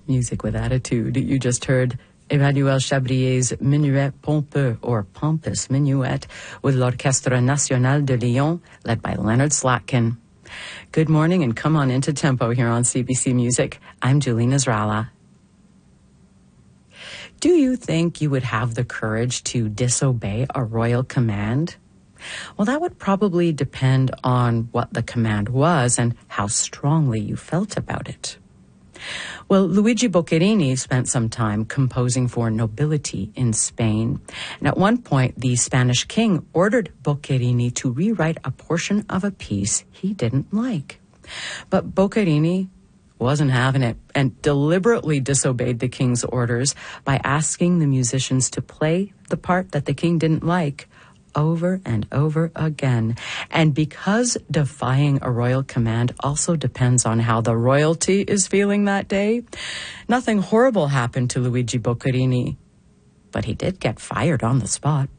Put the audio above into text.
Music with attitude. You just heard Emmanuel Chabrier's Minuet Pompeux, or Pompous Minuet, with l'Orchestre National de Lyon, led by Leonard Slatkin. Good morning and come on into Tempo here on CBC Music. I'm Julie Nasrallah. Do you think you would have the courage to disobey a royal command? Well, that would probably depend on what the command was and how strongly you felt about it. Well, Luigi Boccherini spent some time composing for nobility in Spain. And at one point, the Spanish king ordered Boccherini to rewrite a portion of a piece he didn't like. But Boccherini wasn't having it and deliberately disobeyed the king's orders by asking the musicians to play the part that the king didn't like over and over again. And because defying a royal command also depends on how the royalty is feeling that day, nothing horrible happened to Luigi Boccherini, but he did get fired on the spot.